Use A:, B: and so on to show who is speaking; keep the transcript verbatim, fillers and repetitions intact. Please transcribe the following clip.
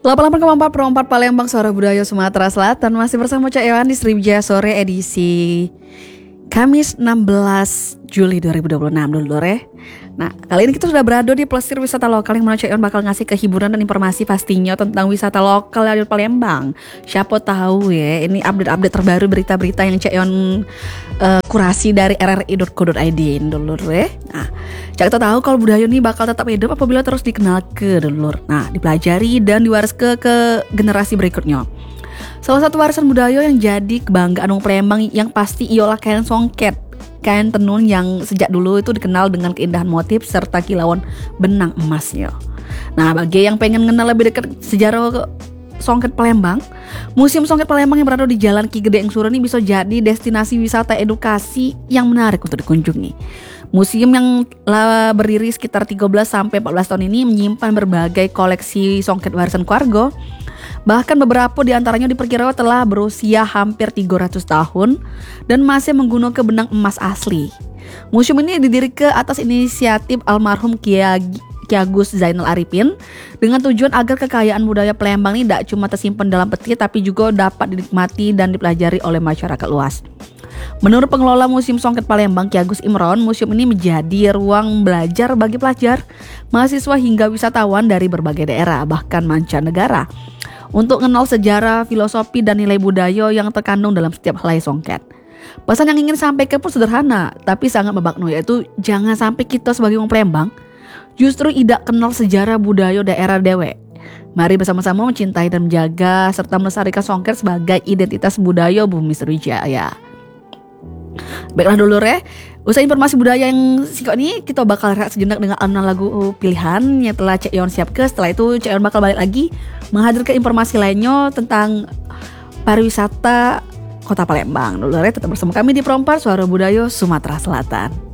A: delapan puluh delapan koma empat Pro empat Palembang, Suara Budaya Sumatera Selatan. Masih bersama Cak Ewan di Sriwijaya Sore edisi Kamis enam belas Juli dua ribu dua puluh enam dulu ya. Nah, kali ini kita sudah berada di Plesir Wisata Lokal yang mana Cak Ewan bakal ngasih kehiburan dan informasi pastinya tentang wisata lokal di Palembang. Siapa tahu ya, ini update-update terbaru berita-berita yang Cak Ewan uh, kurasi dari r r i dot co dot i d dulu ya. Nah, Cak kita tahu kalau budaya ini bakal tetap hidup apabila terus dikenal ke dulur. Nah, dipelajari dan diwariskan ke generasi berikutnya. Salah satu warisan budaya yang jadi kebanggaan wong Palembang yang pasti ialah kain songket. Kain tenun yang sejak dulu itu dikenal dengan keindahan motif serta kilauan benang emasnya. Nah, bagi yang pengen kenal lebih dekat sejarah songket Palembang, Museum Songket Palembang yang berada di Jalan Ki Gede Engsur ini bisa jadi destinasi wisata edukasi yang menarik untuk dikunjungi. Museum yang telah berdiri sekitar tiga belas sampai empat belas tahun ini menyimpan berbagai koleksi songket warisan keluarga. Bahkan beberapa di antaranya diperkirakan telah berusia hampir tiga ratus tahun dan masih menggunakan benang emas asli. Museum ini didirikan atas inisiatif almarhum Kiai Ki Agus Zainal Arifin dengan tujuan agar kekayaan budaya Palembang ini tidak cuma tersimpan dalam peti tapi juga dapat dinikmati dan dipelajari oleh masyarakat luas. Menurut pengelola Museum Songket Palembang, Ki Agus Imron, museum ini menjadi ruang belajar bagi pelajar, mahasiswa hingga wisatawan dari berbagai daerah, bahkan mancanegara, untuk mengenal sejarah, filosofi, dan nilai budaya yang terkandung dalam setiap helai songket. Pesan yang ingin sampaikan pun sederhana, tapi sangat membakno, yaitu jangan sampai kita sebagai orang Palembang justru tidak kenal sejarah budaya daerah dewe. Mari bersama-sama mencintai dan menjaga serta melestarikan songket sebagai identitas budaya bumi Sriwijaya. Baiklah dulu ya, usai informasi budaya yang singkat ini, kita bakal rehat sejenak dengan enam lagu pilihan yang telah Cak Ewan siapkan. Setelah itu Cak Ewan bakal balik lagi menghadirkan informasi lainnya tentang pariwisata Kota Palembang. Dulu ya, tetap bersama kami di Pro empat Suara Budaya Sumatera Selatan.